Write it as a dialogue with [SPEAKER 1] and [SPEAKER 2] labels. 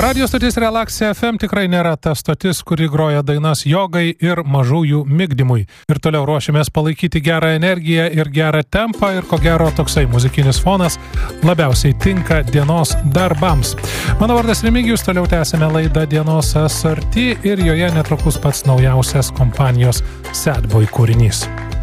[SPEAKER 1] Radio stotis Relax FM tikrai nėra ta stotis, kuri groja dainas jogai ir mažųjų migdymui. Ir toliau ruošiamės palaikyti gerą energiją ir gerą tempą ir ko gero toksai muzikinis fonas labiausiai tinka dienos darbams. Mano vardas Remigijus, toliau tęsime laidą Dienos SRT ir joje netrukus pats naujausias kompanijos Sad Boy kūrinys.